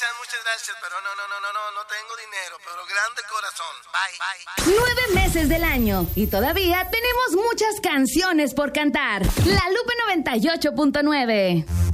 muchas gracias, pero no tengo dinero, pero grande corazón. Bye. 9 meses del año y todavía tenemos muchas canciones por cantar. La Lupe 98.9.